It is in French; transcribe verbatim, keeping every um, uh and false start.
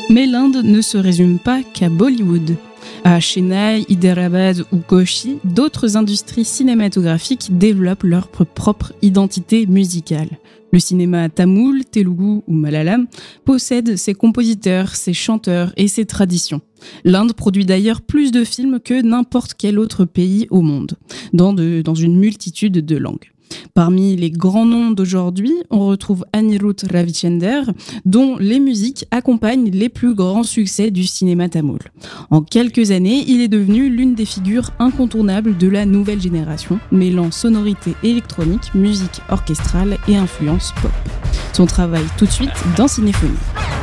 Mais l'Inde ne se résume pas qu'à Bollywood. À Chennai, Hyderabad ou Kochi, d'autres industries cinématographiques développent leur propre identité musicale. Le cinéma tamoul, telugu ou malayalam possède ses compositeurs, ses chanteurs et ses traditions. L'Inde produit d'ailleurs plus de films que n'importe quel autre pays au monde, dans, de, dans une multitude de langues. Parmi les grands noms d'aujourd'hui, on retrouve Anirudh Ravichander, dont les musiques accompagnent les plus grands succès du cinéma tamoul. En quelques années, il est devenu l'une des figures incontournables de la nouvelle génération, mêlant sonorité électronique, musique orchestrale et influence pop. Son travail tout de suite dans Cinéphonie.